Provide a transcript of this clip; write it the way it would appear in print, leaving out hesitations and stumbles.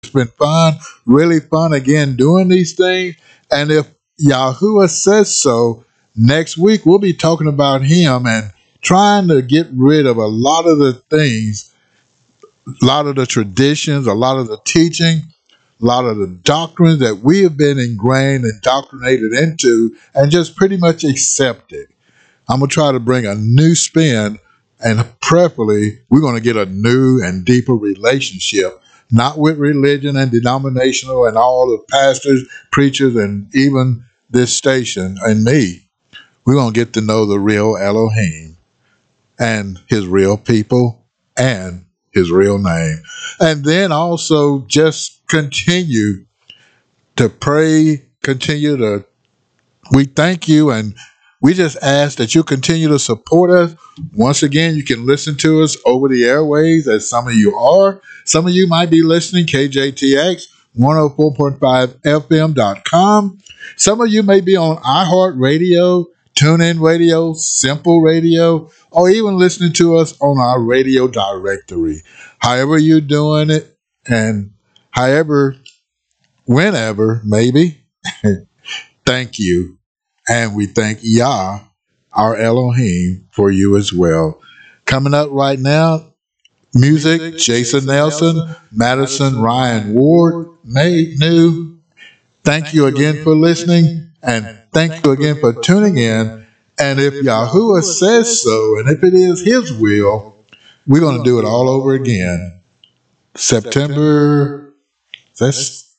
It's been fun, really fun again doing these things. And if Yahuwah says so, next week we'll be talking about him and trying to get rid of a lot of the things, a lot of the traditions, a lot of the teaching, a lot of the doctrines that we have been ingrained, indoctrinated into, and just pretty much accepted. I'm going to try to bring a new spin, and preferably, we're going to get a new and deeper relationship, not with religion and denominational and all the pastors, preachers, and even this station and me. We're going to get to know the real Elohim and his real people and his real name. And then also just continue to pray, continue to we thank you, and we just ask that you continue to support us. Once again, you can listen to us over the airways, as some of you are. Some of you might be listening KJTX 104.5fm.com. Some of you may be on iHeartRadio, TuneIn Radio, Simple Radio, or even listening to us on our radio directory. However you're doing it, and however, whenever, maybe, thank you. And we thank Yah, our Elohim, for you as well. Coming up right now, music, Jason Nelson, Madison Ryan Ward, made new. Thank you again for listening, and thank you again for tuning in. And if Yahuwah says so, and if it is his will, we're going to do it all over again. September, that's